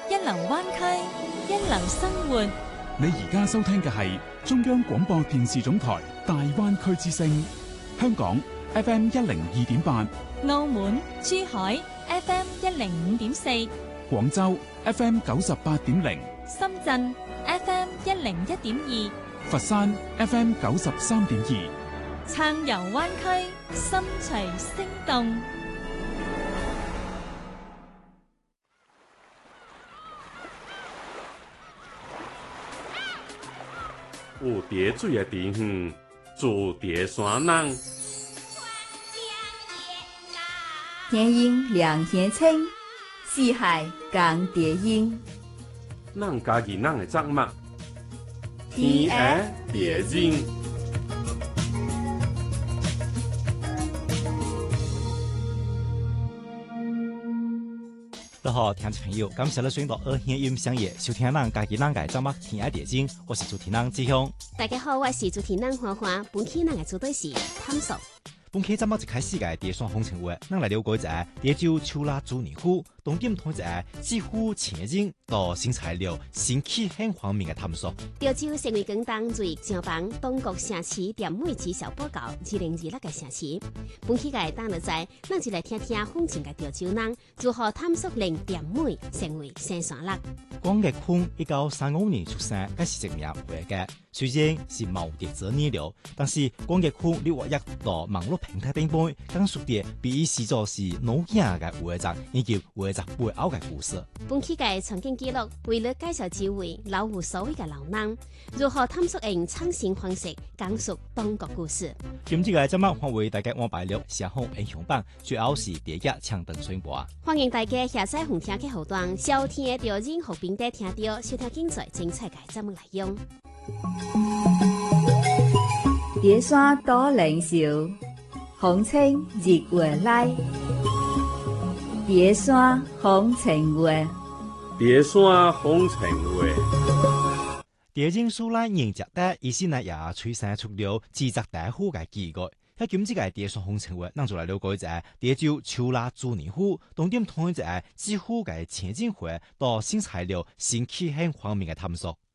一流灣區，一流生活。 你而家收聽嘅係中央廣播電視總台大灣區之聲，香港 FM 102.8， 澳門、珠海 FM 105.4， 廣州 FM 98.0， 深圳 FM 101.2， 佛山 FM 93.2， 暢遊灣區，心隨聲動。 有蝶水的地方，住蝶山人。 天鹰两天青，四海共蝶音。 咱家己咱的作物，天涯蝶音。 大家好，听众朋友，感謝你選到2弦音響夜，收聽咱家己咱嘅節目《天涯蝶音》，我是主持人志雄。 大家好，我是主持人花花，本期咱嘅主題是探索。 本期節目一開始嘅蝶山風情話，咱來了解一下蝶洲秋拉主年虎，重點同一下幾乎前景到新材料、新氣象方面嘅探索。 蝶洲成為廣東最上榜東國城市蝶美績效報告2026嘅城市。本期嘅當日在，咱就來聽聽風情嘅蝶洲人如何探索令蝶美成為新山落。 關岳坤1935年出生，佢是一名畫家，雖然是冇蝶子年齡，但是關岳坤你畫一到網絡平台頂端，講述嘅比以視作是老嘢嘅畫集，以及畫集背後嘅故事。 本期嘅場景記錄為了介紹幾位老無所謂嘅老人，如何探索用創新方式講述東國故事。 今次嘅節目會為大家安排了上好英雄榜，主要是第一搶登選播。 歡迎大家下載紅聽嘅後段，收聽到任何平台聽到收聽精彩精彩嘅節目內容。 蝶山多靈秀，風情日月來。蝶山風情話， 蝶山風情話。 蝶景蘇拉人隻的意思呢，也催生出了自責大虎嘅記憶。喺今次嘅蝶山風情話，咱就來了解一下蝶洲秋拉主年虎，重點同一下幾乎嘅前景會到新材料、新氣象方面嘅探索。